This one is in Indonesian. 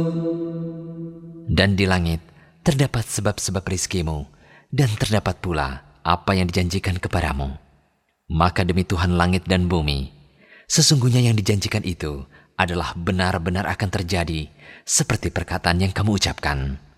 Dan di langit terdapat sebab-sebab rizkimu, dan terdapat pula apa yang dijanjikan kepadamu. Maka demi Tuhan langit dan bumi, sesungguhnya yang dijanjikan itu adalah benar-benar akan terjadi, seperti perkataan yang kamu ucapkan.